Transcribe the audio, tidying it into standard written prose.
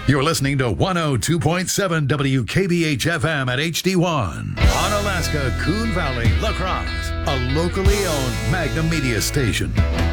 You're listening to 102.7 WKBH FM at HD1 on Alaska, Coon Valley, La Crosse, a locally owned Magnum Media station.